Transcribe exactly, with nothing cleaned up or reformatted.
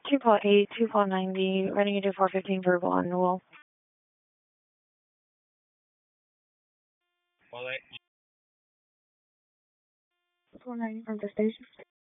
two Paul eight, two Paul ninety, running into four fifteen verbal on Newell. Paul eight. four ninety from the station.